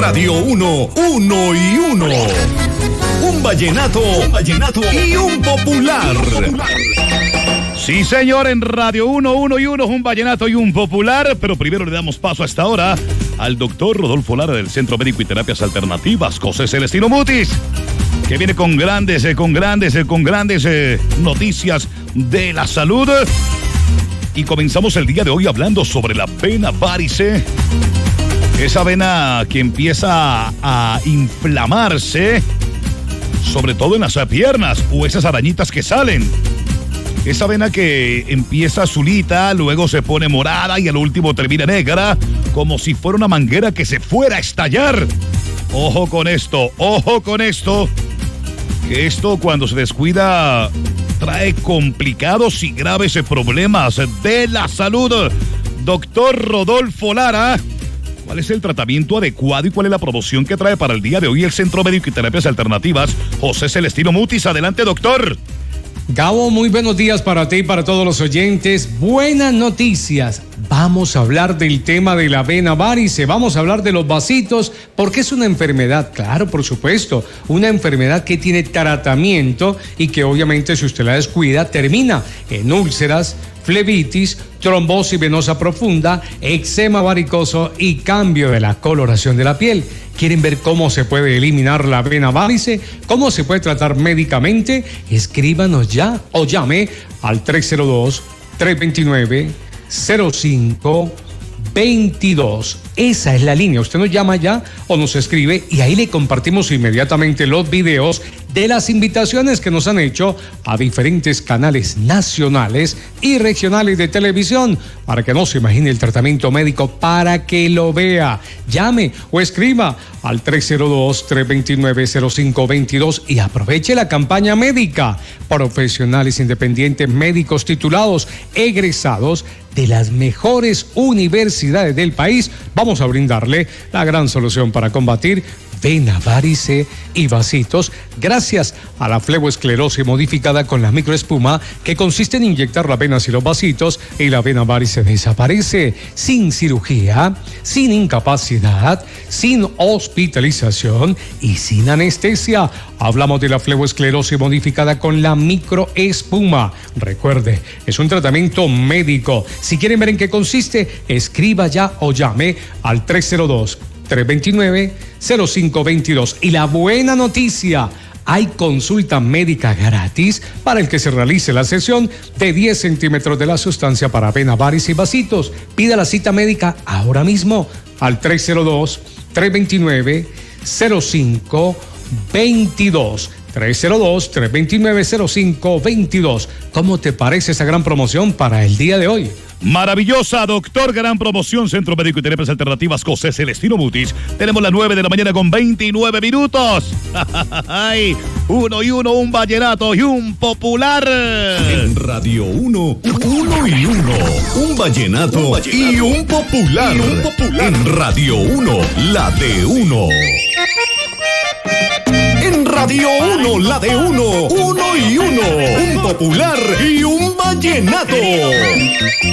Radio 1, uno y uno. Un vallenato y un popular. Sí, señor, en Radio 1, uno y uno, un vallenato y un popular. Pero primero le damos paso a esta hora al doctor Rodolfo Lara del Centro Médico y Terapias Alternativas, José Celestino Mutis, que viene con grandes noticias de la salud. Y comenzamos el día de hoy hablando sobre la vena varice. Esa vena que empieza a inflamarse, sobre todo en las piernas, o esas arañitas que salen. Esa vena que empieza azulita, luego se pone morada y al último termina negra, como si fuera una manguera que se fuera a estallar. Ojo con esto, que esto cuando se descuida trae complicados y graves problemas de la salud. Doctor Rodolfo Lara, ¿cuál es el tratamiento adecuado y cuál es la promoción que trae para el día de hoy el Centro Médico y Terapias Alternativas, José Celestino Mutis? Adelante, doctor. Gabo, muy buenos días para ti y para todos los oyentes. Buenas noticias. Vamos a hablar del tema de la vena varice, vamos a hablar de los vasitos, porque es una enfermedad, claro, por supuesto, una enfermedad que tiene tratamiento y que obviamente si usted la descuida termina en úlceras, flebitis, trombosis venosa profunda, eczema varicoso y cambio de la coloración de la piel. ¿Quieren ver cómo se puede eliminar la vena varice? ¿Cómo se puede tratar médicamente? Escríbanos ya o llame al 302-329-0522. Esa es la línea. Usted nos llama ya o nos escribe y ahí le compartimos inmediatamente los videos de las invitaciones que nos han hecho a diferentes canales nacionales y regionales de televisión para que no se imagine el tratamiento médico, para que lo vea. Llame o escriba al 302-329-0522 y aproveche la campaña médica. Profesionales independientes, médicos titulados, egresados de las mejores universidades del país, vamos a brindarle la gran solución para combatir vena varice y vasitos gracias a la fleboesclerosis modificada con la microespuma, que consiste en inyectar las venas y los vasitos y la vena varice desaparece sin cirugía, sin incapacidad, sin hospitalización y sin anestesia. Hablamos de la fleboesclerosis modificada con la microespuma. Recuerde, es un tratamiento médico. Si quieren ver en qué consiste, escriba ya o llame al 302-329-0522. Y la buena noticia, hay consulta médica gratis para el que se realice la sesión de 10 centímetros de la sustancia para vena varice y vasitos. Pida la cita médica ahora mismo al 302-329-0522. 302-329-0522. ¿Cómo te parece esa gran promoción para el día de hoy? Maravillosa, doctor, gran promoción. Centro Médico y Terapias Alternativas, José Celestino Mutis. Tenemos las 9 de la mañana con 29 minutos. ¡Ay! Uno y uno, un vallenato y un popular. En Radio 1, uno y uno, un vallenato y un popular. En Radio 1, la de uno. En Radio 1, la de uno y uno, un popular y un vallenato.